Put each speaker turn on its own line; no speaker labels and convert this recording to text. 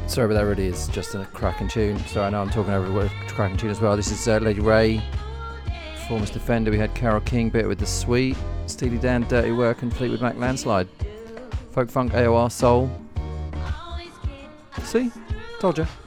Sorry, but that really is just a cracking tune. Sorry, I know I'm talking over a cracking tune as well. This is Lady Ray. Before Mr. Fender, we had Carole King, Bit with the Sweet, Steely Dan, Dirty Work, and Fleetwood Mac, Landslide. Folk Funk, AOR, Soul. See? Told ya.